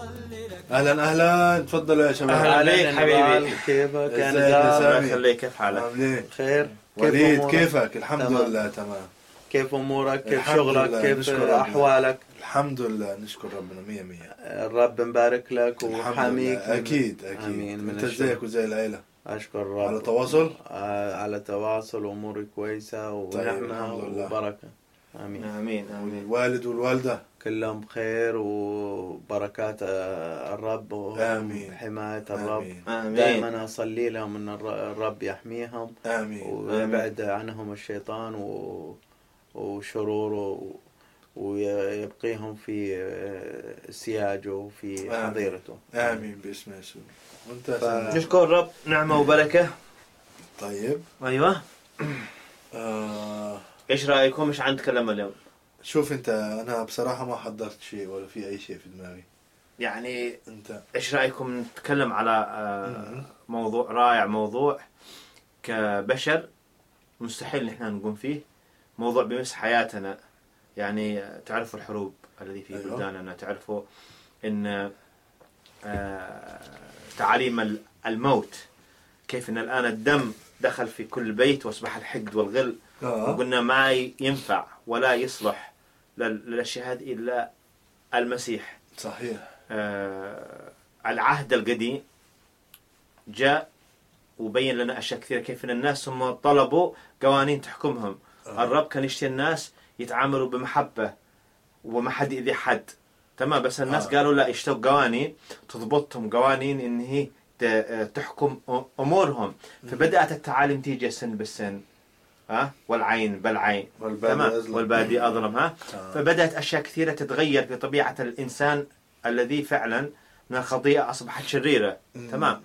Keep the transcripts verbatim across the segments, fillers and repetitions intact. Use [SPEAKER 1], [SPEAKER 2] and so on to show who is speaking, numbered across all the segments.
[SPEAKER 1] اهلا اهلا، تفضلوا يا شباب.
[SPEAKER 2] اهلا بيك حبيبي،
[SPEAKER 3] كيفك؟
[SPEAKER 1] ازيك يا
[SPEAKER 2] الله
[SPEAKER 1] سامي؟
[SPEAKER 2] يخليك، كيف حالك؟
[SPEAKER 1] عاملين
[SPEAKER 3] خير.
[SPEAKER 1] وليد كيفك؟ الحمد
[SPEAKER 3] تمام.
[SPEAKER 1] لله تمام.
[SPEAKER 3] كيف امورك؟ كيف
[SPEAKER 1] الحمد
[SPEAKER 3] شغلك؟
[SPEAKER 1] لله.
[SPEAKER 3] كيف
[SPEAKER 1] نشكر ربنا.
[SPEAKER 3] احوالك؟
[SPEAKER 1] الحمد لله، نشكر ربنا مية مية.
[SPEAKER 3] الرب مبارك لك
[SPEAKER 1] الحمد
[SPEAKER 3] وحاميك.
[SPEAKER 1] لله. اكيد اكيد.
[SPEAKER 3] امين. من
[SPEAKER 1] انت
[SPEAKER 3] الشغل.
[SPEAKER 1] ازيك وزي العيلة؟
[SPEAKER 3] اشكر الرب.
[SPEAKER 1] على تواصل؟
[SPEAKER 3] آه، على تواصل، اموري كويسه ونعمه
[SPEAKER 1] الحمد لله.
[SPEAKER 3] وبركه. امين.
[SPEAKER 2] امين امين.
[SPEAKER 1] والوالد والوالدة
[SPEAKER 3] كلهم بخير وبركات آه، الرب
[SPEAKER 1] آمين.
[SPEAKER 3] وحمايه الرب.
[SPEAKER 1] آمين
[SPEAKER 2] امين.
[SPEAKER 3] دائما اصلي لهم ان الر- الرب يحميهم
[SPEAKER 1] آمين
[SPEAKER 3] ويبعد عنهم الشيطان و... وشروره ويبقيهم في سياجه وفي
[SPEAKER 1] آمين.
[SPEAKER 3] حظيرته.
[SPEAKER 1] آمين باسم يسوع. وانت يا
[SPEAKER 3] ف-
[SPEAKER 1] سامي؟
[SPEAKER 2] نشكر الرب، نعمة وبركة.
[SPEAKER 1] طيب.
[SPEAKER 2] ايوه.
[SPEAKER 1] آه
[SPEAKER 2] ايش رايكم؟ ايش عن نتكلم اليوم؟
[SPEAKER 1] شوف انت، انا بصراحة ما حضرت شيء ولا في اي شيء في دماغي.
[SPEAKER 2] يعني
[SPEAKER 1] انت
[SPEAKER 2] ايش رايكم نتكلم على آه، موضوع رائع، موضوع كبشر مستحيل نحن نقوم فيه، موضوع بيمس حياتنا. يعني تعرفوا الحروب الذي في
[SPEAKER 1] أيوه.
[SPEAKER 2] بلداننا، تعرفوا ان آه، تعاليم الموت، كيف ان الان الدم دخل في كل بيت واصبح الحقد والغل.
[SPEAKER 1] آه.
[SPEAKER 2] وقلنا ما ينفع ولا يصلح لل- للاشياء هذه الا المسيح.
[SPEAKER 1] صحيح.
[SPEAKER 2] آه، العهد القديم جاء وبين لنا اشياء كثيره، كيف ان الناس هم طلبوا قوانين تحكمهم.
[SPEAKER 1] آه.
[SPEAKER 2] الرب كان يشتي الناس يتعاملوا بمحبه وما حد يأذي حد، تمام. بس الناس
[SPEAKER 1] آه.
[SPEAKER 2] قالوا لا، يشتوا قوانين تضبطهم، قوانين ان هي ت- تحكم امورهم. فبدات التعاليم تيجي سن بالسن، ها، والعين بالعين،
[SPEAKER 1] والبادي
[SPEAKER 2] تمام،
[SPEAKER 1] أظلم.
[SPEAKER 2] والبادي اظلم، ها.
[SPEAKER 1] آه.
[SPEAKER 2] فبدات اشياء كثيره تتغير في طبيعه الانسان الذي فعلا من الخطيئه اصبحت شريره، تمام.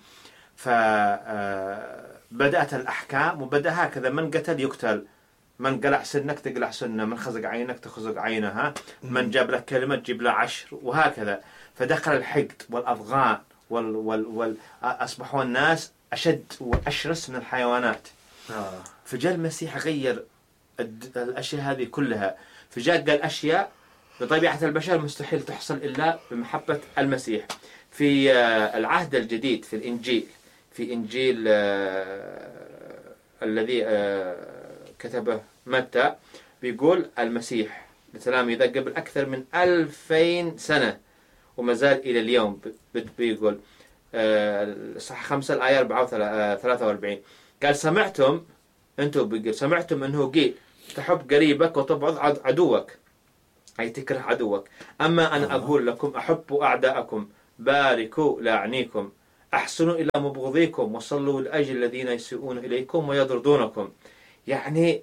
[SPEAKER 2] فبدات الاحكام وبدا هكذا، من قتل يقتل، من قلع سنك تقلع سنه، من خزق عينك تخزق عينه، ها، من جاب لك كلمه تجيب له عشر، وهكذا. فدخل الحقد والاضغان وال وال وال اصبحوا الناس اشد واشرس من الحيوانات.
[SPEAKER 1] آه.
[SPEAKER 2] فجاء المسيح غير الد- الاشياء هذه كلها. فجاء قال اشياء بطبيعه البشر مستحيل تحصل الا بمحبه المسيح. في آه، العهد الجديد، في الانجيل، في انجيل آه، الذي آه، كتبه متى، بيقول المسيح لتلاميذه قبل اكثر من ألفين سنه وما زال الى اليوم. ب- بيقول آه، صح خمسة الآية أربعة وثلاثة وأربعين، قال سمعتم أنتم، بيقول سمعتم أنه قيل تحب قريبك وتبغض عد- عدوك، أي تكره عدوك. أما أنا
[SPEAKER 1] آه.
[SPEAKER 2] أقول لكم أحبوا أعداءكم، باركوا لأعنيكم، أحسنوا إلى مبغضيكم، وصلوا لأجل الذين يسيئون إليكم ويضردونكم. يعني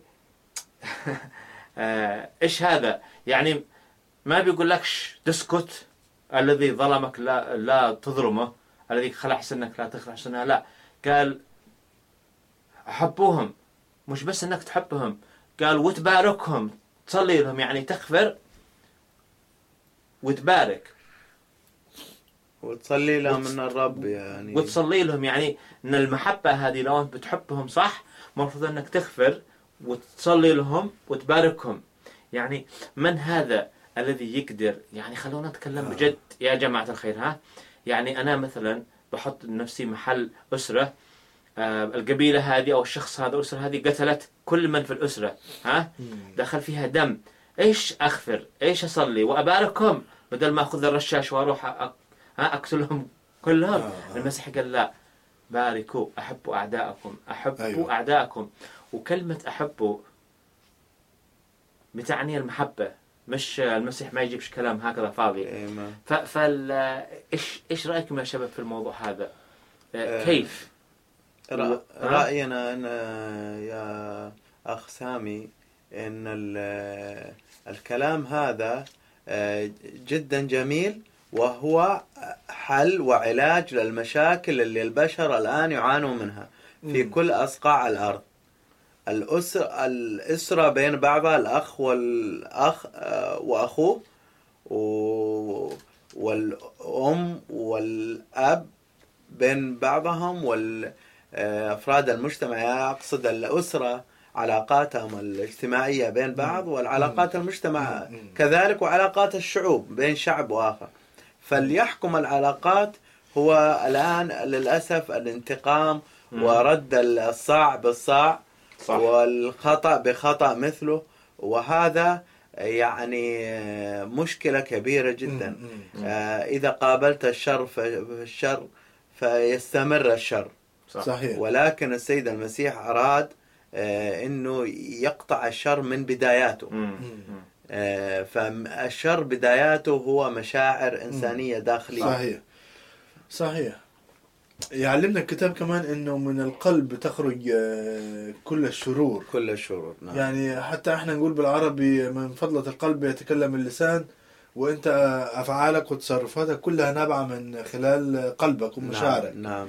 [SPEAKER 2] آه، إيش هذا؟ يعني ما بيقول لكش تسكت، الذي ظلمك لا لا تظلمه، الذي خلع سنك لا تخلع سنه، لا، قال حبوهم. مش بس انك تحبهم، قال وتباركهم، تصلي لهم، يعني تغفر وتبارك
[SPEAKER 3] وتصلي لهم
[SPEAKER 2] وتص-
[SPEAKER 3] من الرب يعني.
[SPEAKER 2] وتصلي لهم. يعني ان المحبه هذه لو انت بتحبهم صح، المفروض انك تغفر وتصلي لهم وتباركهم. يعني من هذا الذي يقدر؟ يعني خلونا نتكلم بجد يا جماعه الخير، ها. يعني انا مثلا بحط نفسي محل اسره، آه، القبيله هذه او الشخص هذا، الاسره هذه قتلت كل من في الاسره، ها، دخل فيها دم. ايش اغفر؟ ايش اصلي واباركهم بدل ما اخذ الرشاش واروح أ- ها اقتلهم كلهم؟
[SPEAKER 1] آه.
[SPEAKER 2] المسيح قال لا، باركوا، احبوا اعداءكم، احبوا
[SPEAKER 1] أيوة.
[SPEAKER 2] اعداءكم. وكلمه احبوا بتعني المحبه، مش المسيح ما يجيبش كلام هكذا فاضي.
[SPEAKER 3] إيمان.
[SPEAKER 2] ف فال ايش ايش رايكم يا شباب في الموضوع هذا؟ آه،
[SPEAKER 3] آه.
[SPEAKER 2] كيف؟
[SPEAKER 3] رأ-
[SPEAKER 2] ها؟
[SPEAKER 3] رأينا أنا يا أخ سامي إن ال- الكلام هذا آه، جدا جميل، وهو حل وعلاج للمشاكل اللي البشر الآن يعانوا منها في
[SPEAKER 1] مم.
[SPEAKER 3] كل أصقاع الأرض. الأسرة, الأسرة بين بعضها، الأخ والأخ آه، وأخوه، و- والأم والأب بين بعضهم، والأفراد المجتمع، أقصد الأسرة علاقاتهم الاجتماعية بين بعض، والعلاقات المجتمع كذلك، وعلاقات الشعوب بين شعب وآخر. فليحكم العلاقات هو الآن للأسف الانتقام ورد الصاع بالصاع
[SPEAKER 2] صح.
[SPEAKER 3] والخطأ بخطأ مثله، وهذا يعني مشكلة كبيرة جدا. إذا قابلت الشر فالشر فيستمر الشر.
[SPEAKER 1] صحيح.
[SPEAKER 3] ولكن السيد المسيح أراد أنه يقطع الشر من بداياته. فالشر بداياته هو مشاعر إنسانية داخلية.
[SPEAKER 1] صحيح صحيح. يعلمنا الكتاب كمان انه من القلب تخرج كل الشرور.
[SPEAKER 3] كل الشرور نعم.
[SPEAKER 1] يعني حتى احنا نقول بالعربي من فضلة القلب يتكلم اللسان، وانت افعالك وتصرفاتك كلها نابعة من خلال قلبك ومشاعرك.
[SPEAKER 3] نعم. نعم.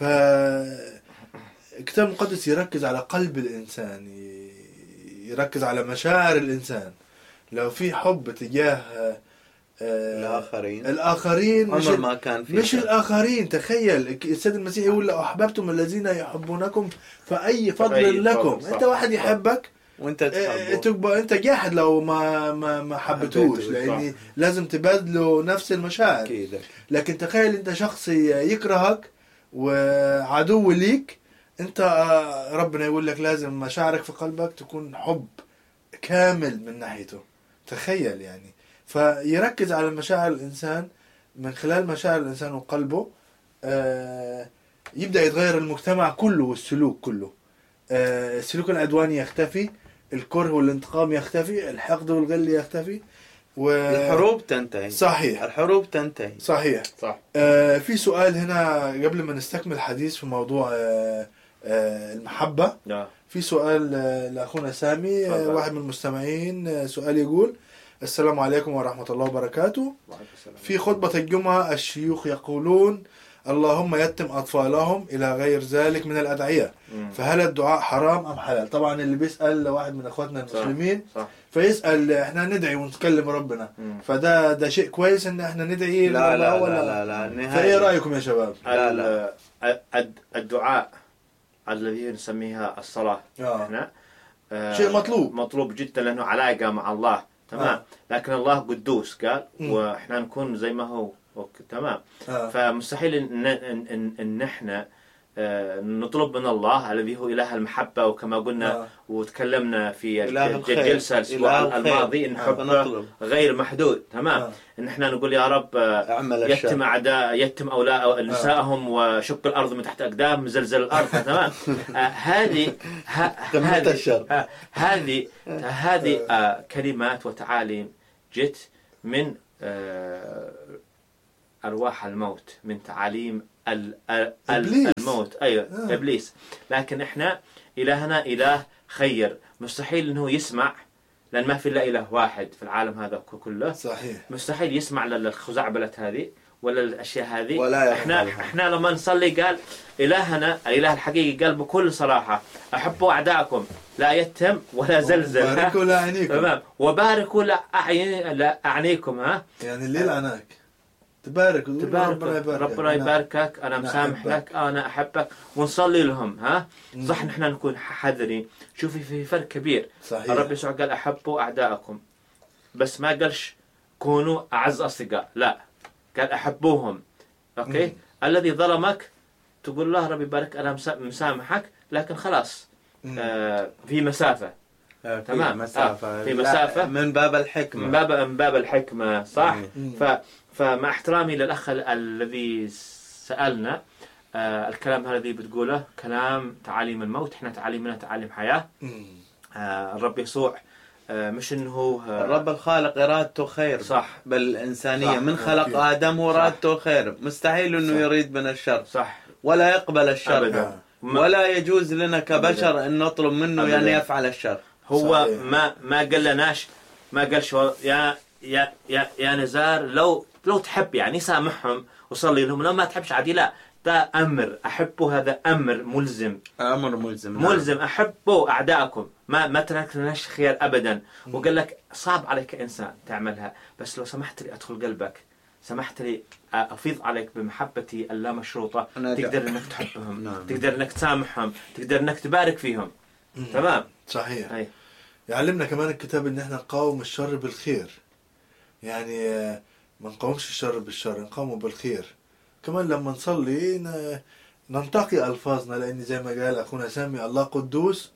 [SPEAKER 1] فالكتاب المقدس يركز على قلب الانسان، يركز على مشاعر الانسان. لو في حب تجاه
[SPEAKER 3] الآخرين
[SPEAKER 1] الآخرين مش,
[SPEAKER 3] ما كان في
[SPEAKER 1] مش الآخرين. تخيل السيد المسيح يقول لو أحببتم الذين يحبونكم فأي فضل لكم. أنت واحد يحبك
[SPEAKER 3] وأنت تحبه،
[SPEAKER 1] تبقى أنت جاحد لو ما ما ما حبتوش، لأن لازم تبادلوا نفس المشاعر.
[SPEAKER 3] أكيد.
[SPEAKER 1] لكن تخيل أنت شخص يكرهك وعدو ليك، أنت ربنا يقول لك لازم مشاعرك في قلبك تكون حب كامل من ناحيته. تخيل يعني. فيركز على مشاعر الإنسان، من خلال مشاعر الإنسان وقلبه آه يبدأ يتغير المجتمع كله والسلوك كله. آه السلوك العدواني يختفي، الكره والانتقام يختفي، الحقد والغل يختفي،
[SPEAKER 3] و... الحروب تنتهي.
[SPEAKER 1] صحيح.
[SPEAKER 3] الحروب تنتهي.
[SPEAKER 1] صحيح.
[SPEAKER 2] صح.
[SPEAKER 1] آه في سؤال هنا قبل ما نستكمل الحديث في موضوع آه آه المحبة.
[SPEAKER 2] لا.
[SPEAKER 1] في سؤال آه لأخونا سامي، آه واحد من المستمعين. آه سؤال يقول: السلام عليكم ورحمة الله وبركاته. في خطبة الجمعة الشيوخ يقولون اللهم يتم أطفالهم إلى غير ذلك من الأدعية، فهل الدعاء حرام أم حلال؟ طبعا اللي بيسأل واحد من أخواتنا المسلمين صح. صح. فيسأل إحنا ندعي ونتكلم ربنا، مم. فده ده شيء كويس إن إحنا ندعي.
[SPEAKER 3] لا لا ولا لا لا, لا.
[SPEAKER 1] فإيه رأيكم يا شباب؟
[SPEAKER 2] لا لا. الدعاء الذي نسميها الصلاة
[SPEAKER 1] آه.
[SPEAKER 2] إحنا
[SPEAKER 1] آه شيء مطلوب
[SPEAKER 2] مطلوب جدا، لأنه علاقة مع الله. تمام. آه. لكن الله قدوس قال، م. واحنا نكون زي ما هو. تمام. آه. فمستحيل ان ان ان, إن احنا آه نطلب من الله الذي هو اله المحبه، وكما قلنا آه. وتكلمنا في الجلسه الاسبوع الماضي ان حبه آه. غير محدود. تمام. آه. ان احنا نقول يا رب يتم اعداء يتم اولاد نسائهم آه. وشق الارض من تحت اقدام، زلزل الارض. تمام. هذه هذه هذه هذه آه كلمات وتعاليم جت من آه أرواح الموت، من تعاليم ال ال
[SPEAKER 1] إبليس.
[SPEAKER 2] الموت. أيوة آه. إبليس. لكن إحنا إلهنا إله خير، مستحيل إنه يسمع، لأن ما في إلا إله واحد في العالم هذا كله.
[SPEAKER 1] صحيح.
[SPEAKER 2] مستحيل يسمع للخزعبلات هذه ولا الأشياء هذه.
[SPEAKER 3] ولا
[SPEAKER 2] إحنا إحنا لما نصلي قال إلهنا الإله الحقيقي قال بكل صراحة: أحبوا أعداءكم لا يتم ولا زلزل،
[SPEAKER 1] وباركوا لأعنيكم.
[SPEAKER 2] تمام. وباركوا لأعنيكم. ها
[SPEAKER 1] يعني اللي لعناك تبارك
[SPEAKER 2] تبارك ربنا يباركك, ربنا يباركك. أنا مسامح لك، أنا أحبك، ونصلي لهم. ها مم. صح. نحن نكون حذرين. شوفي في فرق كبير.
[SPEAKER 1] صحيح.
[SPEAKER 2] الرب يسوع قال أحبوا أعداءكم، بس ما قالش كونوا أعز أصدقاء، لا، قال أحبوهم. أوكي. مم. الذي ظلمك تقول الله رب يبارك أنا مسامحك، لكن خلاص آه في مسافة.
[SPEAKER 3] آه
[SPEAKER 2] تمام.
[SPEAKER 3] مسافة.
[SPEAKER 2] آه في مسافة
[SPEAKER 3] من باب الحكمة.
[SPEAKER 2] من باب من باب الحكمة. صح. ف فمع احترامي للأخ الذي سألنا، آه الكلام الذي بتقوله كلام تعاليم الموت. احنا تعاليمنا تعاليم حياة. آه الرب يسوع آه مش انه آه
[SPEAKER 3] الرب الخالق ارادته خير.
[SPEAKER 2] صح.
[SPEAKER 3] بالإنسانية.
[SPEAKER 2] صح.
[SPEAKER 3] من خلق صح. آدم ورادته خير، مستحيل انه صح. يريد من الشر.
[SPEAKER 2] صح.
[SPEAKER 3] ولا يقبل الشر
[SPEAKER 2] أبدا.
[SPEAKER 3] ولا يجوز لنا كبشر أبداً. ان نطلب منه أبداً. يعني يفعل الشر.
[SPEAKER 2] هو صحيح. ما ما قال لناش ما قال شو يا يا يا يا نزار لو لو تحب يعني سامحهم وصلي لهم، لو ما تحبش عادي. لا، ده أمر. أحبه، هذا أمر ملزم.
[SPEAKER 3] أمر ملزم.
[SPEAKER 2] ملزم. نعم. أحبوا أعداءكم. ما ما تركناش خير أبدا. وقال لك صعب عليك إنسان تعملها، بس لو سمحت لي أدخل قلبك، سمحت لي أفيض عليك بمحبتي اللامشروطة، تقدر إنك تحبهم. نعم. تقدر إنك تسامحهم، تقدر إنك تبارك فيهم. مم. تمام.
[SPEAKER 1] صحيح.
[SPEAKER 2] أي.
[SPEAKER 1] يعلمنا كمان الكتاب إن إحنا نقاوم الشر بالخير. يعني ما نقاومش الشر بالشر، نقاومه بالخير. كمان لما نصلي ن- ننتقي ألفاظنا، لأن زي ما قال أخونا سامي الله قدوس.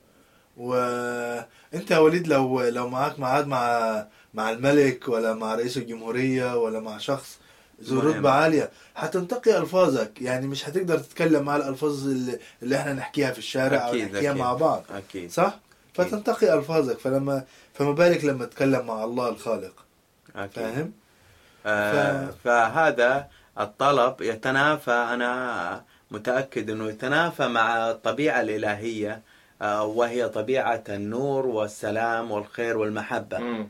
[SPEAKER 1] وانت يا وليد لو لو معاك ميعاد مع مع الملك ولا مع رئيس الجمهورية ولا مع شخص ذو
[SPEAKER 3] مهم.
[SPEAKER 1] رتبة عالية، هتنتقي ألفاظك. يعني مش هتقدر تتكلم مع الألفاظ اللي, اللي احنا نحكيها في الشارع أو
[SPEAKER 3] أكيد
[SPEAKER 1] نحكيها
[SPEAKER 3] أكيد
[SPEAKER 1] مع بعض،
[SPEAKER 3] أكيد
[SPEAKER 1] صح؟ فتنتقي ألفاظك. فلما فما بالك لما تتكلم مع الله الخالق،
[SPEAKER 3] أكيد.
[SPEAKER 1] فاهم؟
[SPEAKER 3] آه
[SPEAKER 1] ف-
[SPEAKER 3] فهذا الطلب يتنافى، أنا متأكد أنه يتنافى مع الطبيعة الإلهية، آه وهي طبيعة النور والسلام والخير والمحبة.
[SPEAKER 2] مم.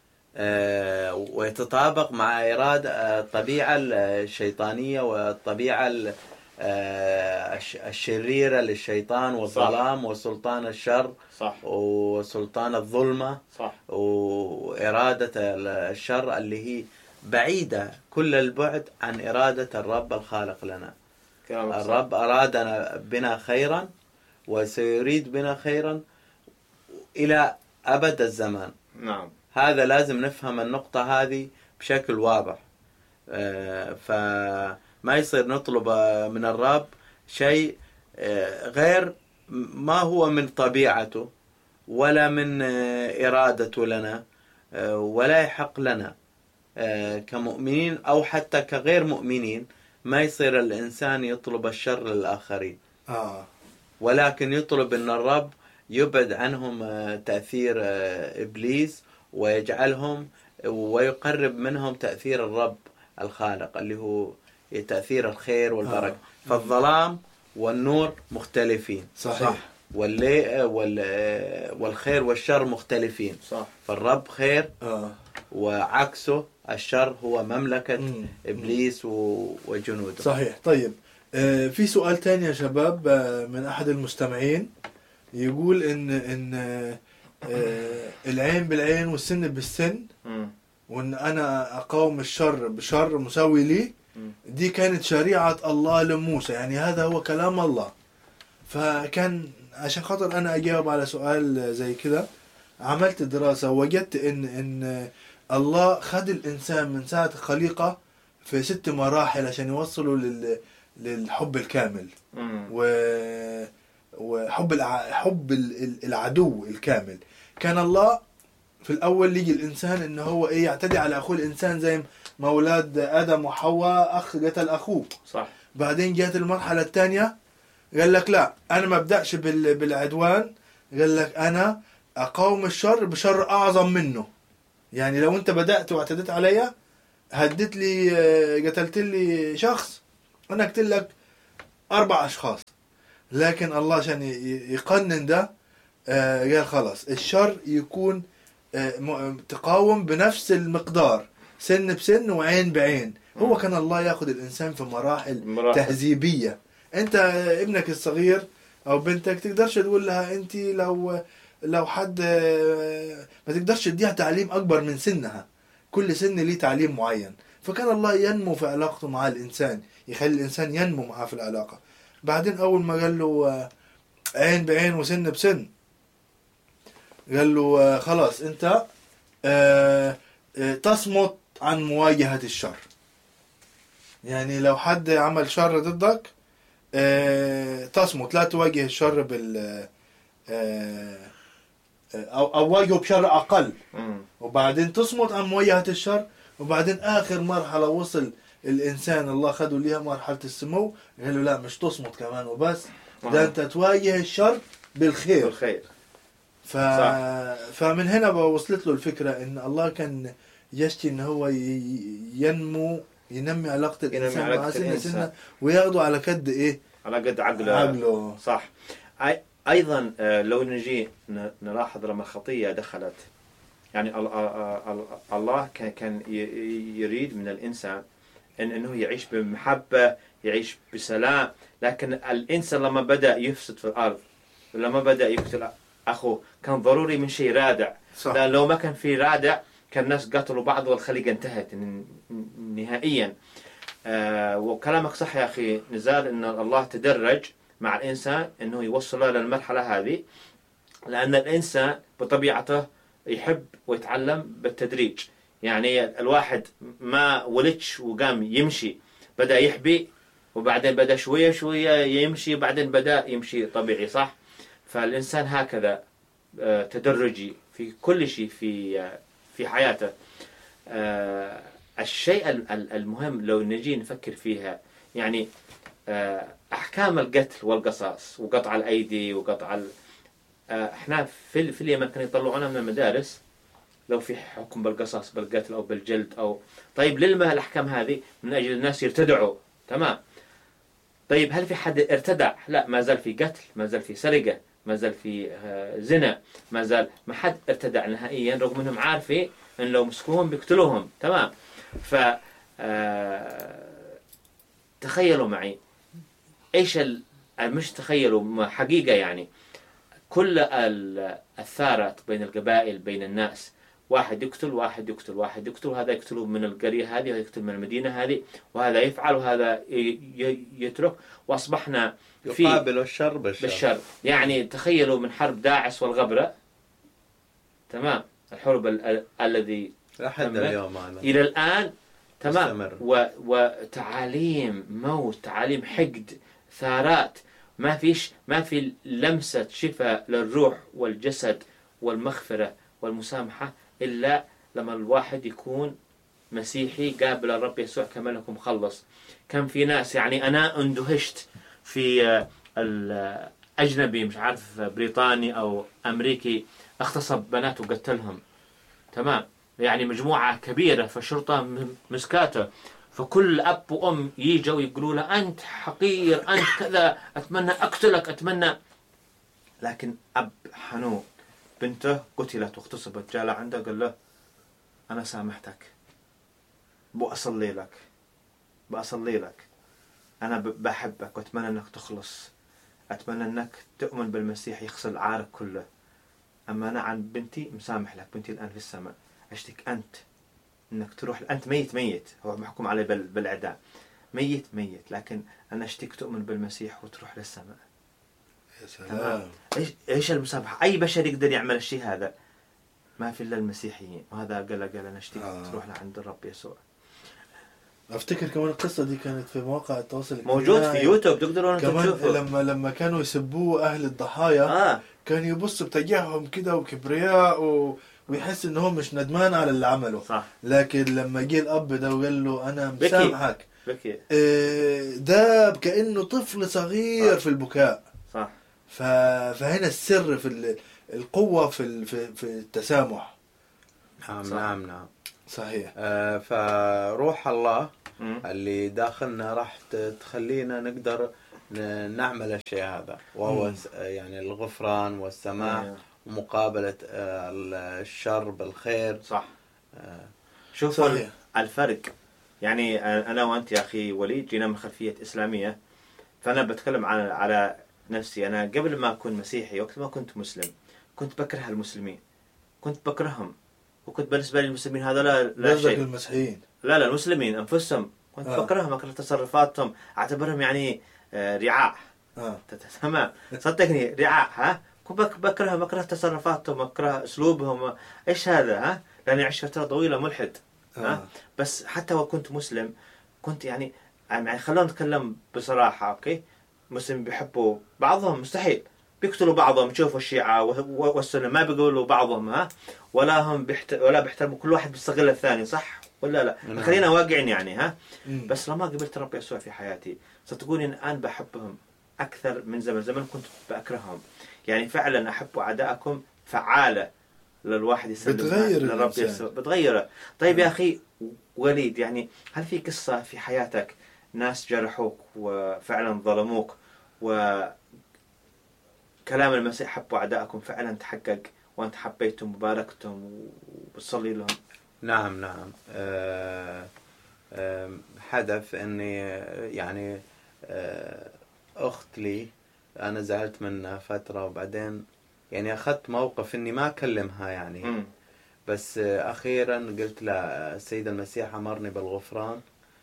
[SPEAKER 3] آه ويتطابق مع إرادة الطبيعة الشيطانية والطبيعة ال- آه الش- الشريرة للشيطان والظلام وسلطان الشر
[SPEAKER 2] صح
[SPEAKER 3] وسلطان الظلمة
[SPEAKER 2] صح
[SPEAKER 3] وإرادة الشر اللي هي بعيدة كل البعد عن إرادة الرب الخالق لنا.
[SPEAKER 2] كلامك صح.
[SPEAKER 3] الرب أرادنا بنا خيرا وسيريد بنا خيرا إلى أبد الزمان.
[SPEAKER 2] نعم.
[SPEAKER 3] هذا لازم نفهم النقطة هذه بشكل واضح. آه، فما يصير نطلب من الرب شيء آه، غير ما هو من طبيعته ولا من آه، إرادته لنا، آه، ولا يحق لنا آه، كمؤمنين أو حتى كغير مؤمنين. ما يصير الإنسان يطلب الشر للآخرين،
[SPEAKER 1] آه.
[SPEAKER 3] ولكن يطلب أن الرب يبعد عنهم آه، تأثير آه، إبليس ويجعلهم ويقرب منهم تأثير الرب الخالق اللي هو تأثير الخير والبركة.
[SPEAKER 1] آه.
[SPEAKER 3] فالظلام والنور مختلفين،
[SPEAKER 1] صحيح.
[SPEAKER 3] واللي وال- والخير والشر مختلفين.
[SPEAKER 2] صح.
[SPEAKER 3] فالرب خير
[SPEAKER 1] آه.
[SPEAKER 3] وعكسه الشر هو مملكة
[SPEAKER 1] مم.
[SPEAKER 3] إبليس و- وجنوده.
[SPEAKER 1] صحيح. طيب آه في سؤال تاني يا شباب آه من أحد المستمعين، يقول إن إن آه العين بالعين والسن بالسن،
[SPEAKER 2] مم.
[SPEAKER 1] وإن أنا أقاوم الشر بشر مساوي لي.
[SPEAKER 2] مم.
[SPEAKER 1] دي كانت شريعة الله لموسى، يعني هذا هو كلام الله. فكان عشان خاطر أنا أجاوب على سؤال زي كده عملت دراسة ووجدت إن إن الله خد الإنسان من ساعة الخليقة في ست مراحل عشان يوصلوا لل للحب الكامل
[SPEAKER 2] مم.
[SPEAKER 1] و وحب الع... حب ال- ال- العدو الكامل. كان الله في الأول يجي الإنسان إن هو إيه يعتدي على أخوه الإنسان، زي ما أولاد آدم وحواء أخ قتل أخوه.
[SPEAKER 2] صح.
[SPEAKER 1] بعدين جات المرحلة الثانية قال لك لا أنا ما أبدأش بال... بالعدوان، قال لك أنا أقاوم الشر بشر أعظم منه. يعني لو أنت بدأت واعتديت عليا، هديت لي آه، قتلت لي شخص، أنا أقتل لك أربع أشخاص. لكن الله عشان ي- يقنن ده آه، قال خلاص الشر يكون آه، م- تقاوم بنفس المقدار، سن بسن وعين بعين. هو كان الله ياخذ الإنسان في مراحل
[SPEAKER 2] مراحل.
[SPEAKER 1] تهذيبية. أنت آه، ابنك الصغير أو بنتك تقدرش تقول لها أنت لو لو حد آه، ما تقدرش تديها تعليم أكبر من سنها. كل سن ليه تعليم معين. فكان الله ينمو في علاقته مع الإنسان، يخلي الإنسان ينمو معاه في العلاقة. بعدين أول ما قال له آه، عين بعين وسن بسن، قال له آه، خلاص أنت آه، آه، تصمت عن مواجهة الشر. يعني لو حد عمل شر ضدك آه، تصمت، لا تواجه الشر بال آه، أو أو واجهه بشر أقل،
[SPEAKER 2] مم.
[SPEAKER 1] وبعدين تصمت عن مواجهة الشر. وبعدين آخر مرحلة وصل الإنسان الله خده ليها مرحلة السمو، قال له لا مش تصمت كمان وبس، ده
[SPEAKER 2] آه.
[SPEAKER 1] أنت تواجه الشر بالخير.
[SPEAKER 2] بالخير.
[SPEAKER 1] ف...
[SPEAKER 2] صح.
[SPEAKER 1] فمن هنا بقى وصلت له الفكرة إن الله كان يشتي إن هو ي... ينمو ينمي علاقة الإنسان
[SPEAKER 2] علاقة
[SPEAKER 1] مع سنة
[SPEAKER 2] الإنسان.
[SPEAKER 1] سنة، وياخده على كد إيه
[SPEAKER 2] على قد عقله.
[SPEAKER 1] عقله.
[SPEAKER 2] صح. أي أيضا آه، لو نجي ن- نلاحظ لما الخطية دخلت، يعني ال- ال- ال- الله كان كان ي- يريد من الإنسان إن إنه يعيش بمحبة، يعيش بسلام. لكن الإنسان لما بدأ يفسد في الأرض، لما بدأ يقتل أخوه، كان ضروري من شيء رادع.
[SPEAKER 1] صح.
[SPEAKER 2] لأن لو ما كان في رادع كان الناس قتلوا بعض والخليقة انتهت ن- نهائيا. آه وكلامك صح يا أخي نزال، إن الله تدرج مع الإنسان إنه يوصله للمرحلة هذه، لأن الإنسان بطبيعته يحب ويتعلم بالتدريج. يعني الواحد ما ولدش وقام يمشي، بدأ يحبي وبعدين بدأ شوية شوية يمشي بعدين بدأ يمشي طبيعي، صح؟ فالإنسان هكذا تدرجي في كل شيء في في حياته. الشيء المهم لو نجي نفكر فيها، يعني أحكام القتل والقصاص وقطع الأيدي وقطع ال... احنا في في اليمن كانوا يطلعونا من المدارس لو في حكم بالقصاص بالقتل او بالجلد او طيب للما الاحكام هذه من اجل الناس يرتدعوا، تمام. طيب هل في حد ارتدع؟ لا، ما زال في قتل، ما زال في سرقه، ما زال في زنا، ما زال ما حد ارتدع نهائيا، رغم انهم عارفين ان لو مسكوهم بيقتلوهم، تمام. ف تخيلوا معي ايش ال... مش تخيلوا، حقيقه يعني كل الثارات بين القبائل بين الناس، واحد يقتل واحد يقتل واحد يقتل، هذا يقتله من القرية هذه وهذا يقتل من المدينة هذه، وهذا يفعل وهذا يترك، وأصبحنا في
[SPEAKER 3] يقابل الشر بالشر.
[SPEAKER 2] بالشر. يعني تخيلوا من حرب داعش والغبرة، تمام، الحرب ال الذي
[SPEAKER 3] لحد اليوم أنا.
[SPEAKER 2] إلى الآن، تمام، وتعاليم موت، تعاليم حقد، ثارات، ما فيش ما في لمسة شفاء للروح والجسد والمغفرة والمسامحة إلا لما الواحد يكون مسيحي قابل الرب يسوع كملك ومخلص. كان في ناس، يعني أنا اندهشت في الأجنبي، مش عارف بريطاني أو أمريكي، اغتصب بنات وقتلهم، تمام، يعني مجموعة كبيرة، فالشرطة مسكاته، فكل أب وأم ييجوا يقولوا له أنت حقير، أنت كذا، أتمنى أقتلك، أتمنى. لكن أب حنون بنته قتلت واغتصبت، جاء عنده قال له أنا سامحتك، بأصلي لك بأصلي لك أنا بحبك وأتمنى أنك تخلص، أتمنى أنك تؤمن بالمسيح يغسل عارك كله، أما أنا عن بنتي مسامح لك، بنتي الآن في السماء، أشتك أنت انك تروح، انت ميت ميت، هو محكوم عليه بالاعدام، ميت ميت، لكن انا اشتيك تؤمن بالمسيح وتروح للسماء.
[SPEAKER 1] يا سلام.
[SPEAKER 2] ايش ايش المسامحه؟ اي بشر يقدر يعمل الشيء هذا؟ ما في الا المسيحيين، وهذا قال قال انا اشتيك آه. تروح لعند الرب يسوع.
[SPEAKER 1] افتكر كمان القصه دي كانت في مواقع التواصل الاجتماعي،
[SPEAKER 2] موجود في يوتيوب، تقدرون انتم تشوفوا.
[SPEAKER 1] لما لما كانوا يسبوه اهل الضحايا
[SPEAKER 2] آه.
[SPEAKER 1] كان يبص بتجاههم كده وكبرياء و... ويحس ان هو مش ندمان على اللي عمله،
[SPEAKER 2] صح.
[SPEAKER 1] لكن لما جه الاب ده وقال له انا مسامحك،
[SPEAKER 2] بكي.
[SPEAKER 1] ده كانه طفل صغير صح. في البكاء،
[SPEAKER 2] صح.
[SPEAKER 1] ف... فهنا السر في القوه في في في التسامح.
[SPEAKER 3] نعم صح. نعم نعم
[SPEAKER 1] صحيح.
[SPEAKER 3] آه فروح الله م. اللي داخلنا راح تخلينا نقدر نعمل الشيء هذا، وهو م. يعني الغفران والسماح م. ومقابلة الشر بالخير.
[SPEAKER 2] صح. شوف الفرق، يعني أنا وأنت يا أخي وليد جينا من خلفية إسلامية، فأنا بتكلم عن على نفسي. أنا قبل ما أكون مسيحي، وقت ما كنت مسلم، كنت بكره المسلمين، كنت بكرههم، وكنت بالنسبة لي المسلمين هذا لا لا شيء.
[SPEAKER 1] المسيحيين؟
[SPEAKER 2] لا لا المسلمين أنفسهم كنت آه. بكرههم، أكره تصرفاتهم، أعتبرهم يعني رعاع.
[SPEAKER 1] آه.
[SPEAKER 2] تمام، صدقني رعاع. ها كنت بكرههم، بكره تصرفاتهم، بكره أسلوبهم. إيش هذا؟ ها لأني عشت فترة طويلة ملحد. آه. ها بس حتى وكنت مسلم كنت يعني يعني خلونا نتكلم بصراحة، أوكي؟ مسلم بيحبوا بعضهم مستحيل، بيقتلوا بعضهم، يشوفوا الشيعة والسنة ما بيقولوا بعضهم، ها ولا هم بيحت... ولا بيحترموا، كل واحد بيستغل الثاني، صح ولا لا؟ نعم. خلينا واقعين يعني، ها مم. بس لما قبلت رب يسوع في حياتي صدقوني الآن بحبهم أكثر من زمن. زمن كنت بأكرههم، يعني فعلا أحب أعداءكم فعالة للواحد يسلم
[SPEAKER 1] بتغير
[SPEAKER 2] للرب يسوع، بتغيره. طيب مم. يا أخي وليد، يعني هل في قصة في حياتك ناس جرحوك وفعلا ظلموك وكلام المسيح حبوا أعداءكم فعلا تحقق وأنت حبيتهم وباركتهم وبتصلي لهم؟
[SPEAKER 3] نعم نعم أه أه حدث أني يعني أه أخت لي أنا زعلت منها فترة، وبعدين يعني أخذت موقف أني ما أكلمها يعني م. بس أخيرا قلت لا، السيد المسيح أمرني بالغفران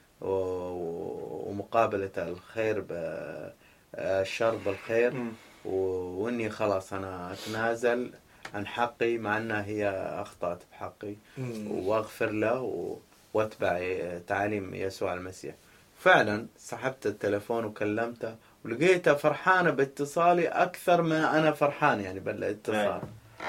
[SPEAKER 3] ومقابلة الخير بالشر بالخير، وإني خلاص أنا أتنازل عن حقي مع أنها هي أخطأت بحقي، وأغفر له واتبع تعاليم يسوع المسيح. فعلا سحبت التلفون وكلمته ولقيته فرحانة باتصالي أكثر من أنا فرحان يعني بالاتصال،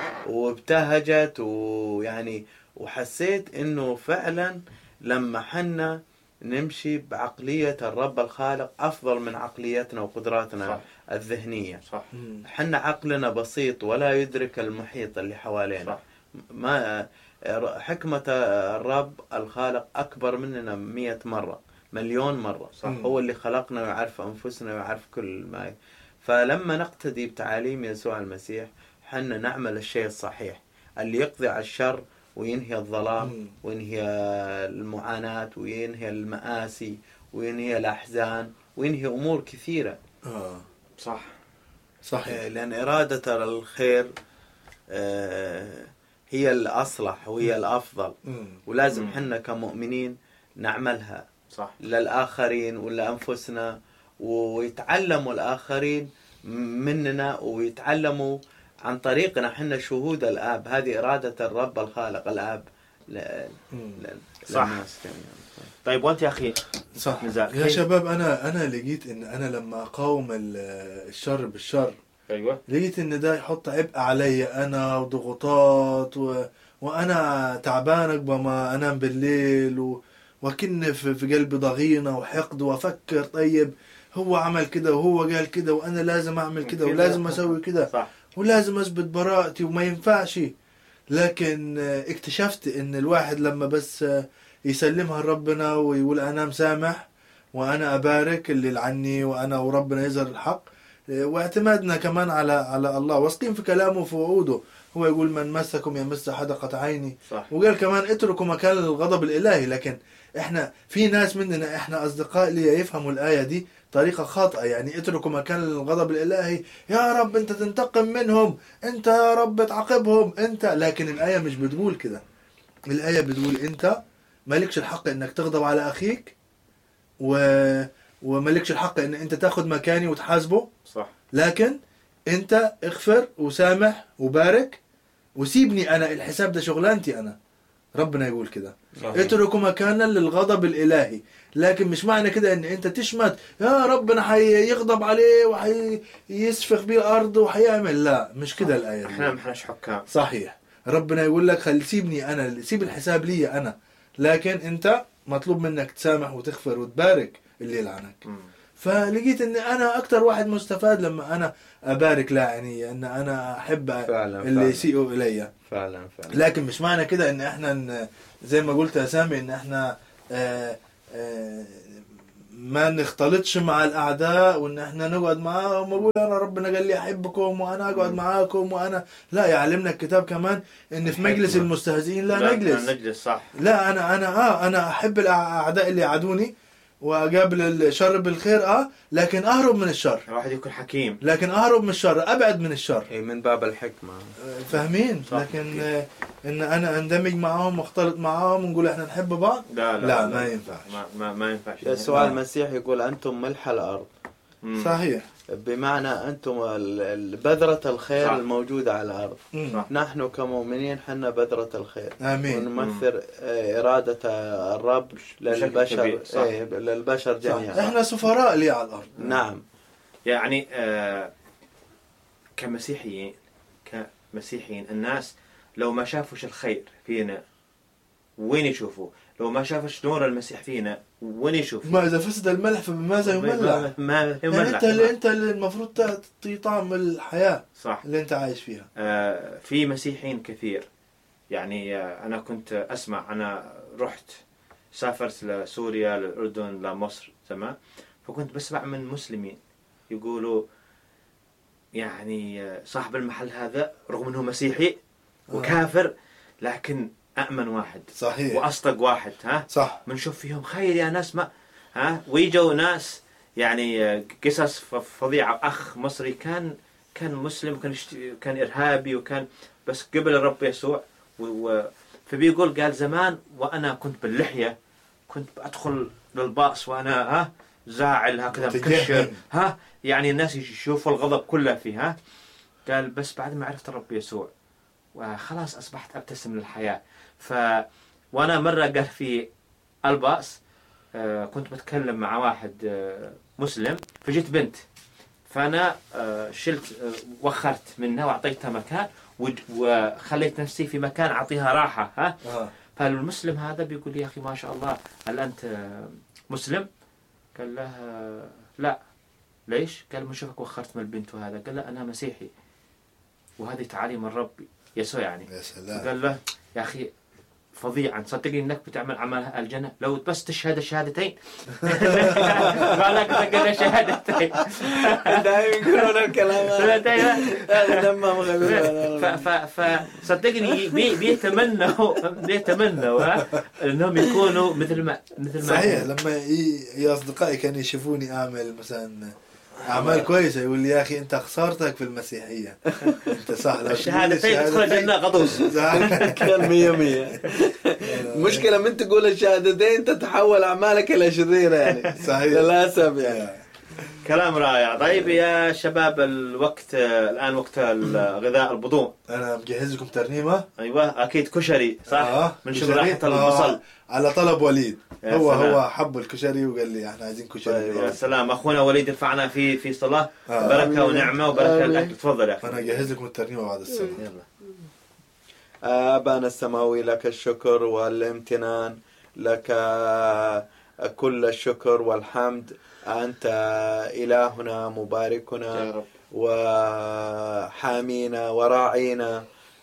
[SPEAKER 3] وابتهجت ويعني وحسيت إنه فعلا لما حنا نمشي بعقلية الرب الخالق أفضل من عقليتنا وقدراتنا صح. الذهنية
[SPEAKER 2] صح.
[SPEAKER 3] حنا عقلنا بسيط ولا يدرك المحيط اللي حوالينا صح. ما حكمة الرب الخالق أكبر مننا مئة مرة مليون مرة صح. هو اللي خلقنا ويعرف أنفسنا ويعرف كل ما. فلما نقتدي بتعاليم يسوع المسيح حنا نعمل الشيء الصحيح اللي يقضي على الشر وينهي الظلام مم. وينهي المعاناة وينهي المآسي وينهي الأحزان وينهي أمور كثيرة.
[SPEAKER 1] آه.
[SPEAKER 2] صح
[SPEAKER 1] صحيح.
[SPEAKER 3] لأن إرادة الخير آه هي الأصلح وهي مم. الأفضل مم. ولازم مم. حنا كمؤمنين نعملها
[SPEAKER 2] صح.
[SPEAKER 3] للآخرين ولأنفسنا، ويتعلموا الآخرين مننا ويتعلموا عن طريقنا حنا شهود الآب. هذه إرادة الرب الخالق الآب ل... ل...
[SPEAKER 2] صح. طيب وانت يا أخي
[SPEAKER 1] صح يا شباب، أنا أنا لقيت إن أنا لما أقاوم الشر بالشر
[SPEAKER 2] أيوة
[SPEAKER 1] لقيت إن ده يحط عبء علي أنا وضغوطات و... وأنا تعبان قبل ما أنام بالليل و... وكن في... في قلبي ضغينة وحقد وأفكر طيب هو عمل كده وهو قال كده وأنا لازم أعمل كده ولازم أسوي كده ولازم أثبت براءتي وما ينفعش. لكن اكتشفت إن الواحد لما بس يسلمها لربنا ويقول أنا مسامح وأنا أبارك اللي لعني وأنا وربنا يظهر الحق، واعتمادنا كمان على على الله، واثقين في كلامه وفي وعوده. هو يقول من مسكم يمس حدقة عيني صح. وقال كمان اتركوا مكان الغضب الإلهي. لكن احنا في ناس مننا احنا أصدقاء لي يفهموا الآية دي طريقة خاطئة، يعني اتركوا مكان الغضب الإلهي، يا رب انت تنتقم منهم، انت يا رب تعاقبهم انت. لكن الآية مش بتقول كده. الآية بتقول انت مالكش الحق انك تغضب على أخيك و... ومالكش الحق ان انت تاخد مكاني وتحاسبه
[SPEAKER 2] صح.
[SPEAKER 1] لكن انت اغفر وسامح وبارك وسيبني انا، الحساب ده شغلانتي انا. ربنا يقول كده اتركوا مكانا للغضب الالهي. لكن مش معنى كده ان انت تشمت يا ربنا حيغضب عليه وحيسفخ بيه الارض وحيعمل، لا مش كده الايه.
[SPEAKER 2] احنا ما احناش حكام.
[SPEAKER 1] صحيح. ربنا يقول لك خل سيبني انا، سيب الحساب لي انا، لكن انت مطلوب منك تسامح وتغفر وتبارك اللي يلعنك. فلقيت ان انا اكتر واحد مستفاد لما انا ابارك، لا يعني ان انا احب
[SPEAKER 3] فعلا
[SPEAKER 1] اللي
[SPEAKER 3] فعلا.
[SPEAKER 1] يسيئوا الي
[SPEAKER 3] فعلا فعلا.
[SPEAKER 1] لكن مش معنى كده ان احنا زي ما قلت يا سامي ان احنا آآ آآ ما نختلطش مع الاعداء وان احنا نقعد معاهم واقول انا ربنا قال لي احبكم وانا اقعد معاكم وانا لا. يعلمنا الكتاب كمان ان في مجلس المستهزئين لا, لا نجلس.
[SPEAKER 2] نجلس صح.
[SPEAKER 1] لا انا انا اه انا احب الاعداء اللي يعادوني واقابل الشر بالخير اه لكن اهرب من الشر.
[SPEAKER 2] الواحد يكون حكيم
[SPEAKER 1] لكن اهرب من الشر، ابعد من الشر
[SPEAKER 3] من باب الحكمه.
[SPEAKER 1] فاهمين؟ لكن آه ان انا اندمج معاهم واختلط معاهم ونقول احنا نحب بعض
[SPEAKER 2] لا لا,
[SPEAKER 1] لا, لا ما ينفعش.
[SPEAKER 2] ما ما, ما ينفعش.
[SPEAKER 3] يسوع المسيح يقول انتم ملح الارض.
[SPEAKER 1] مم. صحيح.
[SPEAKER 3] بمعنى أنتم بذرة الخير صح. الموجودة على الأرض.
[SPEAKER 1] صح.
[SPEAKER 3] نحن كمؤمنين حنا بذرة الخير.
[SPEAKER 1] آمين.
[SPEAKER 3] ونمثل إرادة الرب للبشر إيه للبشر جميعا.
[SPEAKER 1] إحنا سفراء لي على الأرض.
[SPEAKER 3] نعم.
[SPEAKER 2] يعني آه كمسيحيين كمسيحيين الناس لو ما شافوش الخير فينا وين يشوفوا؟ لو ما شافش نور المسيح فينا وين يشوفوا؟
[SPEAKER 1] ما إذا فسد الملح فبماذا يملح؟
[SPEAKER 2] ما يملح.
[SPEAKER 1] يعني أنت اللي أنت اللي المفروض تعطي طعم الحياة
[SPEAKER 2] صح.
[SPEAKER 1] اللي أنت عايش فيها.
[SPEAKER 2] آه في مسيحيين كثير يعني آه أنا كنت أسمع، أنا رحت سافرت لسوريا للأردن لمصر زمان، فكنت بسمع من مسلمين يقولوا يعني صاحب المحل هذا رغم أنه مسيحي وكافر لكن أأمن واحد
[SPEAKER 1] صحيح
[SPEAKER 2] وأصدق واحد. ها
[SPEAKER 1] صح.
[SPEAKER 2] منشوف فيهم خير يا ناس ما ها. ويجوا ناس يعني قصص فظيعة. أخ مصري كان كان مسلم وكان كان إرهابي وكان بس قبل الرب يسوع و... فبيقول قال زمان وأنا كنت باللحية كنت أدخل للباص وأنا ها زاعل هكذا مكشر ها يعني الناس يشوفوا الغضب كله فيه. ها قال بس بعد ما عرفت الرب يسوع وخلاص أصبحت أبتسم للحياة. ف وأنا مرة قال في الباص آه كنت بتكلم مع واحد آه مسلم، فجيت بنت، فأنا آه شلت آه وخرت منها وأعطيتها مكان وخليت نفسي في مكان أعطيها راحة. ها
[SPEAKER 1] آه.
[SPEAKER 2] فالمسلم هذا بيقول لي يا أخي ما شاء الله هل أنت مسلم؟ قال له لا. ليش؟ قال ما شوفك وخرت من البنت وهذا. قال لا أنا مسيحي وهذه تعاليم الرب يسوع يعني.
[SPEAKER 1] يا سلام.
[SPEAKER 2] قال له يا أخي فظيعا، صدقني انك بتعمل عمل الجنه لو بس تشهد الشهادتين. مالك تقول شهادتين
[SPEAKER 3] دائما يقولون الكلام هذا دمهم
[SPEAKER 2] خفيف. فصدقني بيتمنوا بيتمنوا انهم يكونوا مثل ما مثل ما
[SPEAKER 1] صحيح. لما يا اصدقائي كانوا يشوفوني اعمل مثلا اعمال كويسه يقول لي يا اخي انت خسارتك في المسيحيه، انت صح
[SPEAKER 2] الشهادتين تدخل الجنه غضوص.
[SPEAKER 3] كان مية مية. المشكله من تقول الشهادتين تتحول اعمالك الى شريره يعني.
[SPEAKER 1] صحيح
[SPEAKER 3] للاسف يعني.
[SPEAKER 2] كلام رائع. طيب يا شباب الوقت الان وقت الغذاء البطون.
[SPEAKER 1] انا مجهز لكم ترنيمه.
[SPEAKER 2] ايوه اكيد كشري صح.
[SPEAKER 1] آه.
[SPEAKER 2] من شو راحه البصل
[SPEAKER 1] آه. على طلب وليد. هو
[SPEAKER 2] سلام.
[SPEAKER 1] هو حب الكشري وقال لي احنا عايزين كشري.
[SPEAKER 2] يا سلام اخونا وليد يرفعنا في في صلاه.
[SPEAKER 1] آه.
[SPEAKER 2] بركه ونعمه وبركه الاكل. تفضل يا اخي.
[SPEAKER 1] انا اجهز لكم الترنيمه بعد الصلاه.
[SPEAKER 2] يلا.
[SPEAKER 3] ابانا السماوي لك الشكر والامتنان، لك كل الشكر والحمد. أنت إلهنا مباركنا وحامينا وراعينا،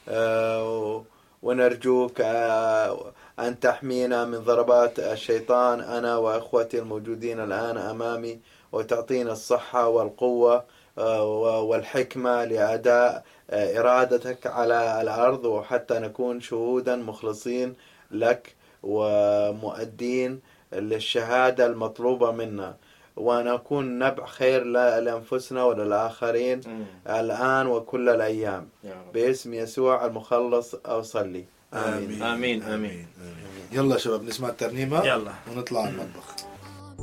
[SPEAKER 3] ونرجوك أن تحمينا من ضربات الشيطان أنا وأخوتي الموجودين الآن أمامي، وتعطينا الصحة والقوة والحكمة لأداء إرادتك على الأرض، وحتى نكون شهودا مخلصين لك ومؤدين للشهادة المطلوبة منا، ونكون نبع خير لأنفسنا وللآخرين الآن وكل الأيام. باسم يسوع المخلص أصلي.
[SPEAKER 2] آمين. آمين. آمين.
[SPEAKER 1] يلا شباب نسمع الترنيمة.
[SPEAKER 2] يلا
[SPEAKER 1] ونطلع المطبخ.